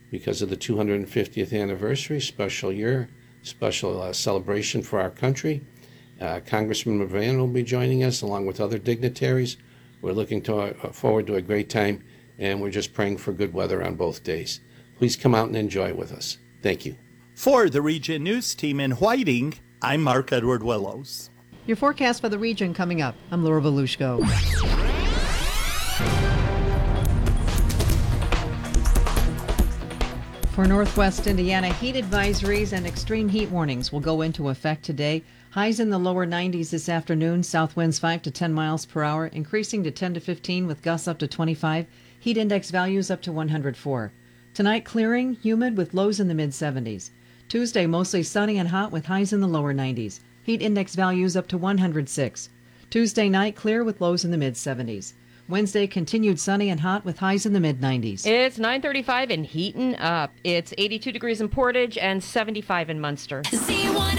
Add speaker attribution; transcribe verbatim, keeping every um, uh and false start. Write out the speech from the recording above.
Speaker 1: because of the two hundred fiftieth anniversary, special year, special uh, celebration for our country. Uh, Congressman McVan will be joining us along with other dignitaries. We're looking to, uh, forward to a great time, and we're just praying for good weather on both days. Please come out and enjoy with us. Thank you.
Speaker 2: For the Region News Team in Whiting, I'm Mark Edward Willows.
Speaker 3: Your forecast for the region coming up. I'm Laura Volushko. For Northwest Indiana, heat advisories and extreme heat warnings will go into effect today. Highs in the lower nineties this afternoon. South winds five to ten miles per hour, increasing to ten to fifteen with gusts up to twenty-five. Heat index values up to one hundred four. Tonight, clearing, humid with lows in the mid seventies. Tuesday, mostly sunny and hot with highs in the lower nineties. Heat index values up to one hundred six. Tuesday night, clear with lows in the mid seventies. Wednesday, continued sunny and hot with highs in the mid nineties.
Speaker 4: It's nine thirty-five and heating up. It's eighty-two degrees in Portage and seventy-five in Munster.
Speaker 5: Z one